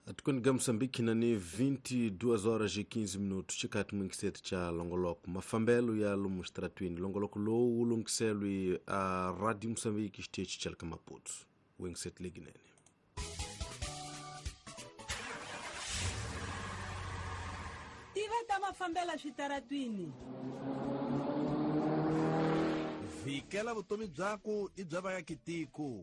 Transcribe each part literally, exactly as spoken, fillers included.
Atukwani Moçambique na ni vinte e duas horas e quinze minutos chikati mwingiseti cha longoloko mafambelo ya lumu stratwini longoloko lowu lungiselu a Radio Moçambique stage chalka Maputo wingiseti liginene tiveta mafambela xitaratwini vikela vutomi byako i bya vaakitiko.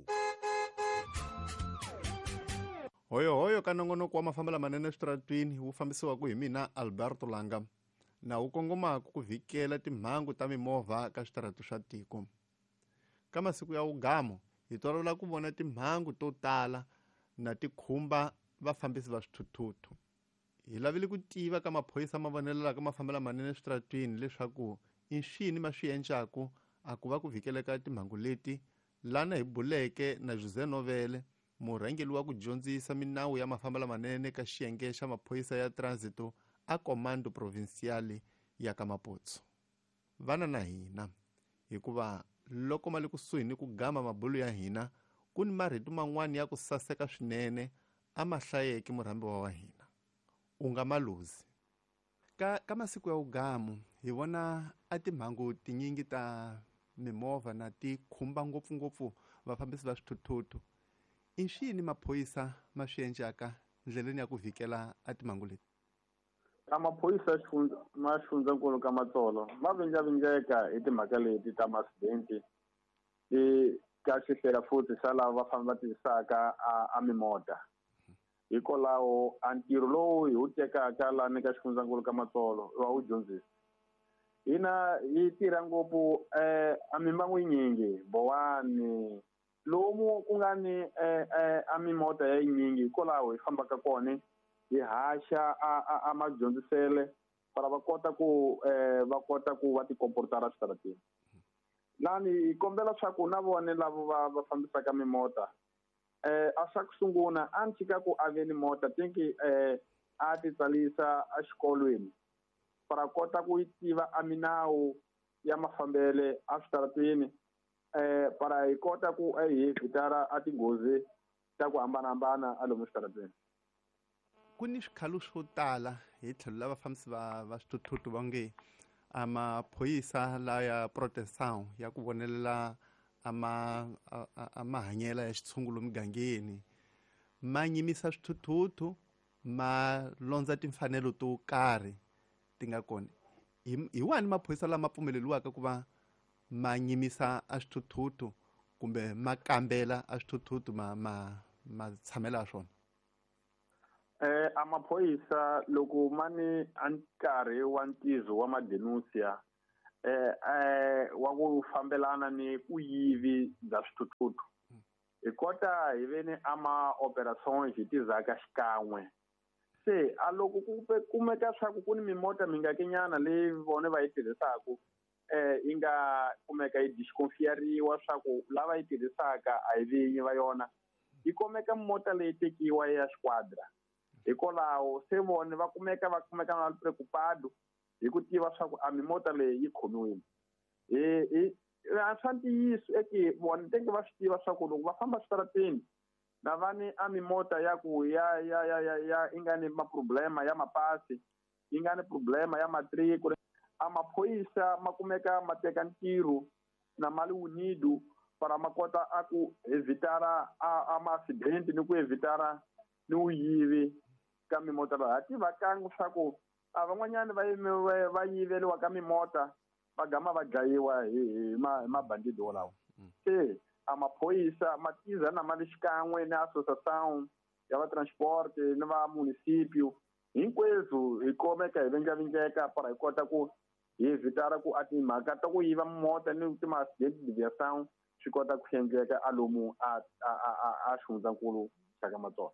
hoyo hoyo ka nongonoko wa mafambela manene switratwini wu fambisiwaku hi mina Alberto Langa na wu kongomaku ku vikela timhangu ta mimovha ka switaratu swa tiko. Ka masiku ya ugamo hi tolovela ku vona timhangu to tala na tikhumba vafambisi va swithuthuthu. Hi lavile ku tiva ka maphoyisa ma vonelelaka mafambela manene switratwini leswaku i swini ma swi endlaku a ku va ku vikeleka timhangu leti lana hi buleke na Jose Novele murhangeli wa ku dyondzisa minawu ya mafambela manene ka xiyenge xa maphoyisa ya transito a Komando Provinciale ya ka Maputo. Vana na hina hikuva loko mali kusuhi ni ku gama mabulu ya hina ku ni marito man'wani ya ku saseka swinene a ma hlayeki murambiwa wa hina u nga maluzi. Ka, ka masiku ya ugamu hi vona a timhangu tinyingi ta mimovha na ti khumba ngopfungopfu vafambisi va swithuthuthu. I swini maphoyisa ma swi endlaka ndleleni ya ku vikela a timhangu leti? Amaphoyisa ma xifundzankulu ka Matsolo ma vinjavinjeka hi timhaka leti ta ma-accident i ka xihlela futhi xa lava va famba va tirhisaka a mimota. Hikwalaho a ntirho lowu hi wu tekaka laha ni ka xifundzankulu ka Matsolo wa wu dyondzisa hina hi tirha ngopfu a mimbangu yinyingi Bowani lomu ku nga ni a mimota ya yinyingi hikwalaho hi fambaka kona hi haxa a madyondzisele para va kota ku va kota ku va ti komportara switaratini. Lani hi kombela swa ku na vone lavo va va fambisaka mimota a swa ku sungula a ni chika ku aveni mota tinki a ti tsalisa a xikolweni para kota ku yi tiva a minawu ya mafambele a switaratini para hi kota ku hi vitara a tinghozi ta ku hambanahambana a lomu switaratini. Ku ni swikhalu swo tala hi tlhelo la vafambisi va va swithuthuthu va nge a maphoyisa la ya protestant ya ku vonelela a ma a mahanyela ya xitshungulo migangeni ma nyimisa swithuthuthu ma londza timfanelo to karhi ti nga kona. Hi wani maphoyisa lama pfumeleliwaka ku va ma nyimisa a swithuthuthu kumbe ma kambela a swithuthuthu ma ma ma tshamela swona? Eh amaphoyisa loko mani a nkarhi wa ntizo wa madenuncia eh eh wa ku fambelana ni ku yivi bya swithuthuthu hi kota hi veni ama operations hi tizaka xikan'we se a loko ku kumeka swa ku ku ni mimota mingakenyana leyi vone va yi tirhisaka eh yi nga kumeka yi disconfieriwa swa ku lava yi tirhisaka a hi vinyi va yona yi komeka mota leyi tekiwa ya squadra hikwalaho se vone va kumeka va kumeka na preocupado hi ku tiva swa ku a mimota leyi yi khomiwile hi a swa ntiyiso eke vone tenge va swi tiva swa ku loko va famba switarateni na vani a mimota ya ku ya ya ya ya ya i nga ni maproblema ya mapasi yi nga ni problema ya matriko a maphoyisa ma kumeka ma teka ntirho na mali wunidu para ma kota a ku evitara a ma-accident ni ku evitara ni uyivi ka mimota laha ti vakangu swa ku a van'wanyana va va yiveliwa ka mimota va gama va dlayiwa hi mabandidi wolawo. Se a maphoyisa ma tiza na mali xikan'we ni associação ya va transport ni va municipio hinkwerhu hi komeka hi venjavinjeka para hi kota ku hi vitara ku a timhaka ta ku yiva mimota ni ti-ma-accident deviação swi kota ku endleka a lomu a a xifundzankulu xa ka Matsolo.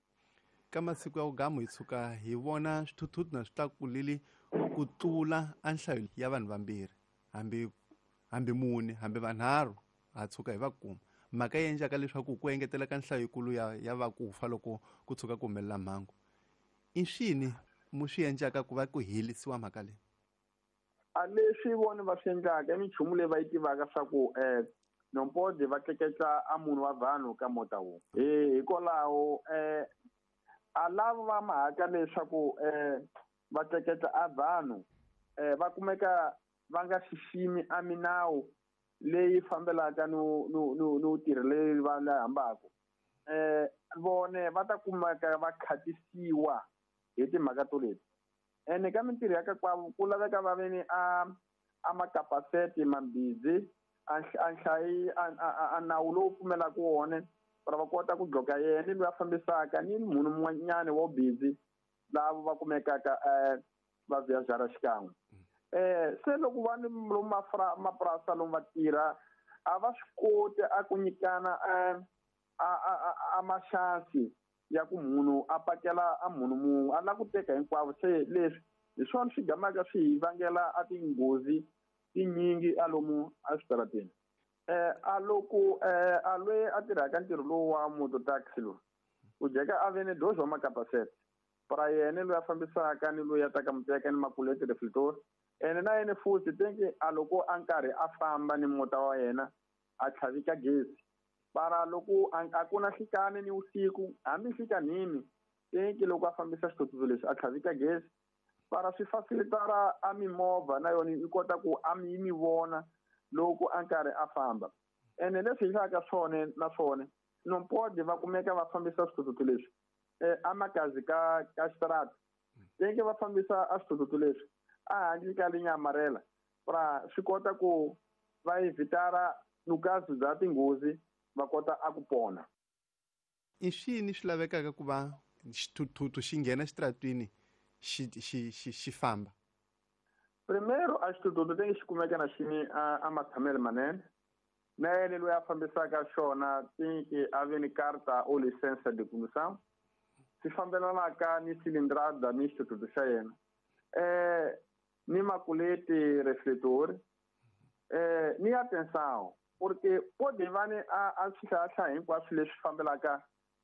Ka masiku ya ugamu hi tshuka hi vona swithuthuthu na switlakulile ku tlula a nhlayo ya vanhu vambirhi hambi hambi mune hambi vanharhu ha tshuka hi va kuma mhaka yi endlaka leswaku ku engetela ka nhlayo yikulu ya ya va ku fa loko ku tshuka ku humelela mhangu. I swini mu swi endlaka ku va ku helisiwa mhaka leyi? A leswi vone va swi endlaka i minchumu leyi va yi tivaka swa ku um nompode va tleketla a munhu wa vanhu ka mota wun'we hikwalaho um a lava va mahaka leswaku um va tleketla a vanhu um va kumeka va nga xiximi a minawu leyi fambelaka no no no no tirha leyi va la hambaka um vone va ta kumeka va khatisiwa hi timhaka to leti ene ka mintirho ya ka kwavo ku laveka va ve ni a a makapaseti mambidzi a nhlayi a nawu lowu pfumelaka wona ku va kota ku dloka yena loyi a fambisaka ni munhu mun'wanyana wo busy lavo va kumekaka um va vhiyazhara xikan'we um se loko va ni lomu mapurasi lomu va tirha a va swi koti a ku nyikana um a a a maxansi ya ku munhu a pakela a munhu mun'we a lava ku teka hinkwavo se leswi hi swona swi gamaka swi hi vangela a tinghozi tinyingi a lomu eswitarateni um a loko um a loyi a tirhaka ntirho lowu wa mototaxi lowu u jeka a ve ni dozi wa makapasete para yena loyi a fambisaka ni loyi a taka muteka ni makuleti reflector ene na yena futhi tenke a loko a nkarhi a famba ni mota wa yena a tlhavika gezi para loko a ku na nhlekani ni vusiku hambi nhlikanini tenke loko a fambisa xitotsuzo lexi a tlhavika gezi para swi fasilitara a mimovha na yona yi kota ku a mi mi vona loko a nkarhi a famba ene leswi hi hlaka swona na swona nompodi va kumeka va fambisa switotsuzo leswi um a makazi ka ka xitarata tenke va fambisa a switotsuzo leswi a handle ka linyamarela para swi kota ku va evhitara nukazi bya tinghozi va kota a ku pona i swini swi lavekaka ku va xithuthuthu xi nghena xitaratwini xi xi xi xi famba primero a xithuthuthu tenke xi kumeka na xini a matshamelo manene na yena loyi a fambisaka xona tenke a ve ni karta o license de condução swi fambelanaka ni cilindrada ni xithuthuthu xa yena um ni makuleti refletor um ni atenção porque pode va ni a a swihlahla hinkwaswo leswi fambelaka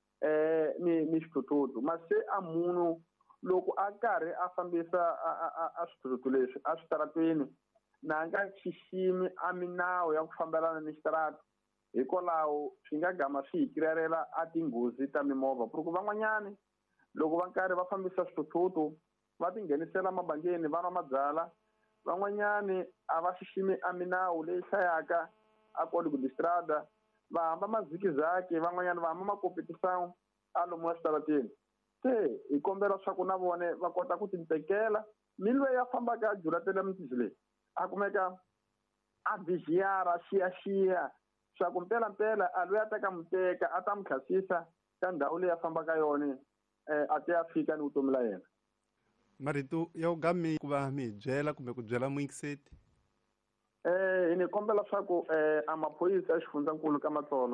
um ni ni xithuthuthu ma se a munhu loko a karhi a fambisa a a swithuthuthu leswi a switaratweni na nga xiximi a minawu ya ku fambelana ni xitarata hikwalaho swi nga gama swi hi kirelela a tinghozi ta mimovha ku van'wanyani loko va karhi va fambisa swithuthuthu va tinghenisela mabangeni va nwa mabyala van'wanyani a va xiximi a minawu leyi hlayaka a código de estrada va hamba mazikizaki van'wanyani va hamba makompetição a lomu eswitarateni se hi kombela swa ku na vone va kota ku tintekela ni loyi a fambaka a juratela mitisi leyi a kumeka a vhixiyara xiyaxiya swa ku mpelampela a loyi a teka muteka a ta mi khasisa ka ndhawu leyi a fambaka yona um a te a fika ni vutomi la yena marito ya u gami ku va mi hi byela kumbe ku byela muingiseti um hi ni kombela swa ku um a maphoyisa ya xifundzankulu ka matsolo